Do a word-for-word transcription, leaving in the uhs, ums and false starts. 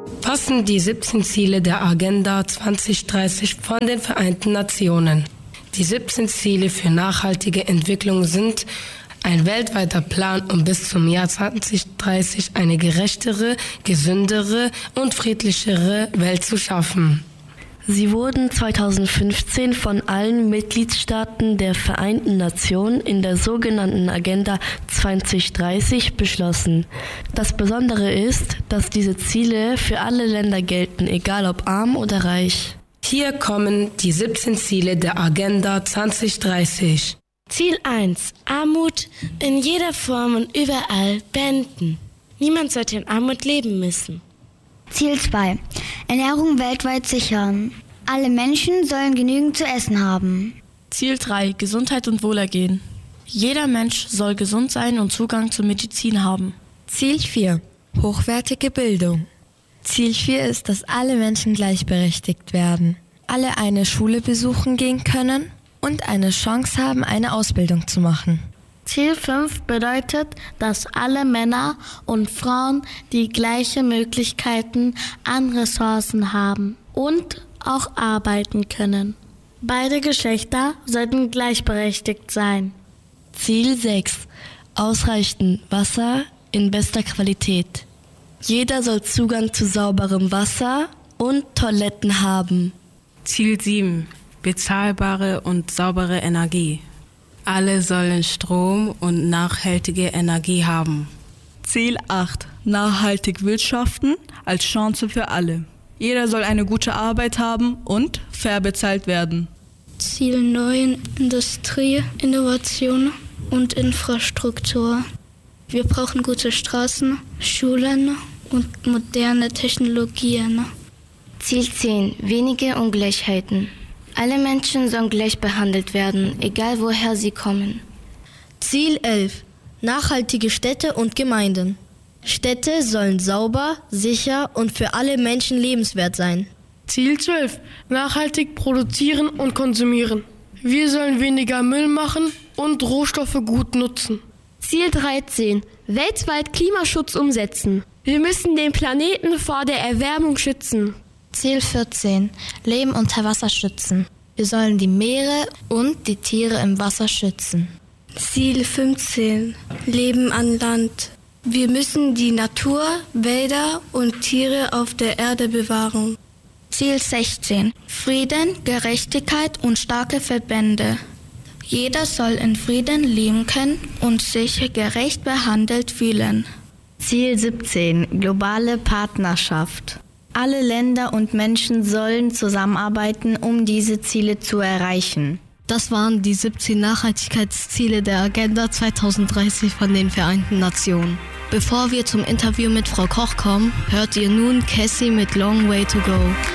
Was sind die siebzehn Ziele der Agenda zwanzig dreißig von den Vereinten Nationen? Die siebzehn Ziele für nachhaltige Entwicklung sind ein weltweiter Plan, um bis zum Jahr zwanzig dreißig eine gerechtere, gesündere und friedlichere Welt zu schaffen. Sie wurden zweitausendfünfzehn von allen Mitgliedstaaten der Vereinten Nationen in der sogenannten Agenda zwanzig dreißig beschlossen. Das Besondere ist, dass diese Ziele für alle Länder gelten, egal ob arm oder reich. Hier kommen die siebzehn Ziele der Agenda zwanzig dreißig. Ziel eins. Armut in jeder Form und überall beenden. Niemand sollte in Armut leben müssen. Ziel zwei. Ernährung weltweit sichern. Alle Menschen sollen genügend zu essen haben. Ziel drei. Gesundheit und Wohlergehen. Jeder Mensch soll gesund sein und Zugang zur Medizin haben. Ziel vier. Hochwertige Bildung. Ziel vier ist, dass alle Menschen gleichberechtigt werden, alle eine Schule besuchen gehen können und eine Chance haben, eine Ausbildung zu machen. Ziel fünf bedeutet, dass alle Männer und Frauen die gleichen Möglichkeiten an Ressourcen haben und auch arbeiten können. Beide Geschlechter sollten gleichberechtigt sein. Ziel sechs. Ausreichend Wasser in bester Qualität. Jeder soll Zugang zu sauberem Wasser und Toiletten haben. Ziel sieben. Bezahlbare und saubere Energie. Alle sollen Strom und nachhaltige Energie haben. Ziel acht. Nachhaltig wirtschaften als Chance für alle. Jeder soll eine gute Arbeit haben und fair bezahlt werden. Ziel neun. Industrie, Innovation und Infrastruktur. Wir brauchen gute Straßen, Schulen und moderne Technologien. Ziel zehn. Wenige Ungleichheiten. Alle Menschen sollen gleich behandelt werden, egal woher sie kommen. Ziel elf. Nachhaltige Städte und Gemeinden. Städte sollen sauber, sicher und für alle Menschen lebenswert sein. Ziel zwölf. Nachhaltig produzieren und konsumieren. Wir sollen weniger Müll machen und Rohstoffe gut nutzen. Ziel dreizehn. Weltweit Klimaschutz umsetzen. Wir müssen den Planeten vor der Erwärmung schützen. Ziel vierzehn. Leben unter Wasser schützen. Wir sollen die Meere und die Tiere im Wasser schützen. Ziel fünfzehn. Leben an Land. Wir müssen die Natur, Wälder und Tiere auf der Erde bewahren. Ziel sechzehn. Frieden, Gerechtigkeit und starke Verbände. Jeder soll in Frieden leben können und sich gerecht behandelt fühlen. Ziel siebzehn. Globale Partnerschaft. Alle Länder und Menschen sollen zusammenarbeiten, um diese Ziele zu erreichen. Das waren die siebzehn Nachhaltigkeitsziele der Agenda zwanzig dreißig von den Vereinten Nationen. Bevor wir zum Interview mit Frau Koch kommen, hört ihr nun Cassie mit Long Way to Go.